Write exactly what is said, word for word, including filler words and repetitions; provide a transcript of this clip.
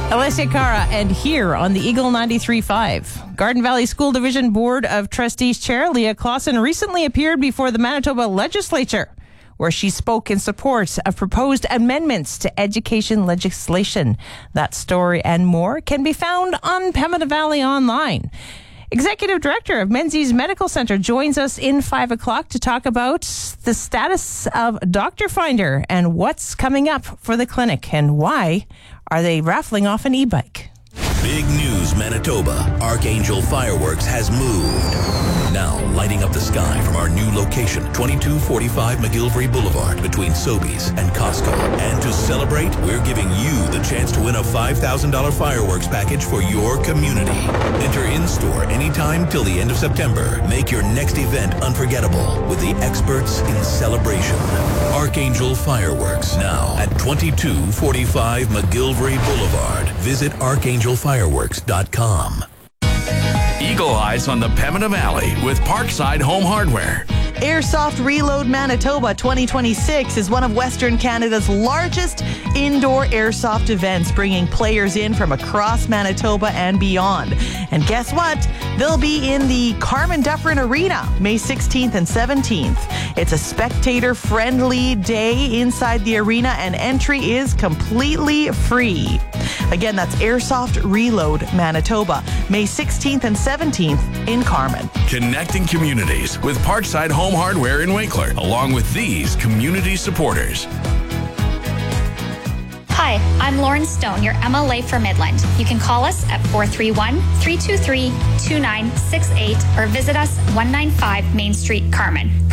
Alessia Cara, and here on the Eagle ninety-three point five. Garden Valley School Division Board of Trustees Chair Leah Clausen recently appeared before the Manitoba Legislature, where she spoke in support of proposed amendments to education legislation. That story and more can be found on Pembina Valley Online. Executive Director of Menzies Medical Center joins us in five o'clock to talk about the status of Doctor Finder and what's coming up for the clinic and why are they raffling off an e-bike. Big news, Manitoba. Archangel Fireworks has moved. Now lighting up the sky from our new location, twenty-two forty-five McGillivray Boulevard between Sobeys and Costco. And to celebrate, we're giving you the chance to win a five thousand dollars fireworks package for your community. Enter in-store anytime till the end of September. Make your next event unforgettable with the experts in celebration. Archangel Fireworks, now at twenty-two forty-five McGillivray Boulevard. Visit archangel fireworks dot com. Eagle Eyes on the Pembina Valley with Parkside Home Hardware. Airsoft Reload Manitoba twenty twenty-six is one of Western Canada's largest indoor airsoft events, bringing players in from across Manitoba and beyond. And guess what? They'll be in the Carmen Dufferin Arena May sixteenth and seventeenth. It's a spectator-friendly day inside the arena, and entry is completely free. Again, that's Airsoft Reload Manitoba, May sixteenth and seventeenth in Carmen. Connecting communities with Parkside Home Hardware in Winkler, along with these community supporters. Hi, I'm Lauren Stone, your M L A for Midland. You can call us at four three one, three two three, two nine six eight or visit us one ninety-five Main Street, Carmen.